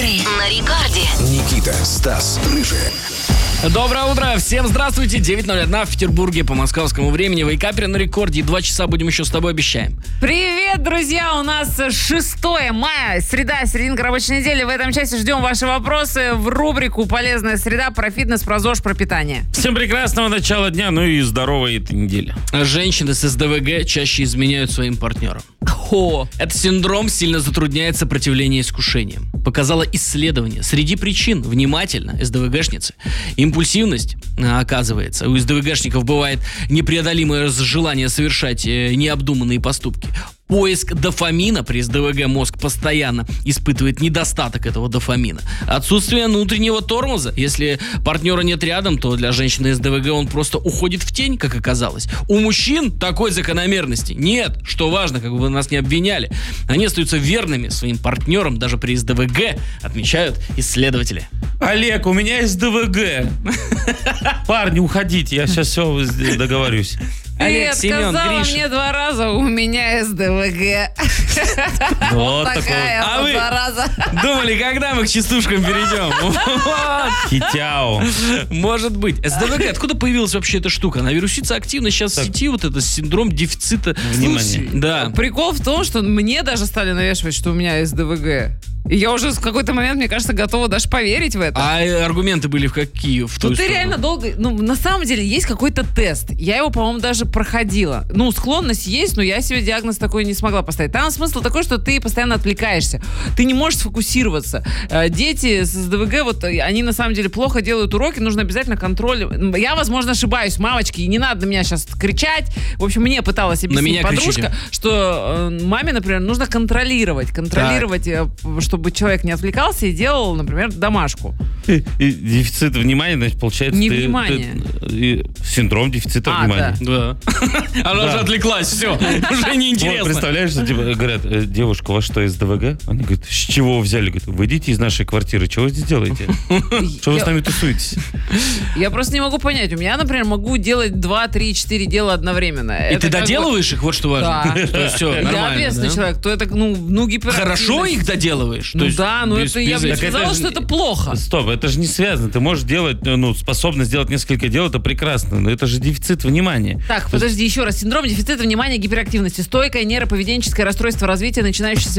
эфире на рекорде. Никита, Стас, Рыжий. Доброе утро, всем здравствуйте, 9:01 в Петербурге по московскому времени. Вейкаперы на рекорде, 2 часа будем еще с тобой, обещаем. Привет, друзья, у нас 6 мая, среда, серединка рабочей недели. В этом часе ждем ваши вопросы в рубрику «Полезная среда» про фитнес, про ЗОЖ, про питание. Всем прекрасного начала дня, ну и здоровой этой недели. Женщины с СДВГ чаще изменяют своим партнерам. Этот синдром сильно затрудняет сопротивление искушениям. Показало исследование. Среди причин, внимательно, СДВГшницы, импульсивность, оказывается, у СДВГшников бывает непреодолимое желание совершать необдуманные поступки. Поиск дофамина при СДВГ мозг постоянно испытывает недостаток этого дофамина. Отсутствие внутреннего тормоза. Если партнера нет рядом, то для женщины СДВГ он просто уходит в тень, как оказалось. У мужчин такой закономерности нет. Что важно, как бы вы нас не обвиняли. Они остаются верными своим партнерам даже при СДВГ, отмечают исследователи. Олег, у меня СДВГ. Парни, уходите, я сейчас все договорюсь. Олег, Семен, сказала Гриша. мне 2 раза, у меня СДВГ. Вот Такая А вот вы 2 раза. думали, когда мы к частушкам перейдем? Вот. Хитяу. Может быть. СДВГ, откуда появилась вообще эта штука? Она вирусится активно сейчас в сети, вот это синдром дефицита Внимания. Да. Прикол в том, что мне даже стали навешивать, что у меня СДВГ. И я уже в какой-то момент, мне кажется, готова даже поверить в это. А аргументы были в какие? В твою Ну, ты сторону? реально долго... Ну, на самом деле, есть какой-то тест. Я его, по-моему, даже проходила. Ну, склонность есть, но я себе диагноз такой не смогла поставить. Там смысл такой, что ты постоянно отвлекаешься. Ты не можешь сфокусироваться. Дети с СДВГ, вот, они на самом деле плохо делают уроки, нужно обязательно контроль. Я, возможно, ошибаюсь, мамочки, и не надо на меня сейчас кричать. В общем, мне пыталась объяснить меня подружка, кричите. что маме, например, нужно контролировать, чтобы человек не отвлекался и делал, например, домашку. И дефицит внимания, значит, получается... Невнимание. Синдром дефицита внимания. Да. Она уже отвлеклась, все. Уже Вот, неинтересно. представляешь, что типа, говорят, девушка, у вас что, СДВГ? Они говорят, с чего вы взяли? Говорят, выйдите из нашей квартиры, чего вы здесь делаете? Что вы с нами тусуетесь? Я просто не могу понять. У меня, например, могу делать 2, 3, 4 дела одновременно. И ты доделываешь их, вот что важно. Да. То есть все, Я нормально, ответственный да? человек, то это, гиперактивность. Хорошо их доделываешь? То Ну есть да, но без- это я без бы не этих- сказала, что это плохо. Стоп, это же не связано. Ты можешь делать, способность сделать несколько дел, это прекрасно, но это же дефицит внимания. Так, подожди, еще раз. Синдром дефицита внимания и гиперактивности. Стойкое нейроповеденческое расстройство развития, начинающееся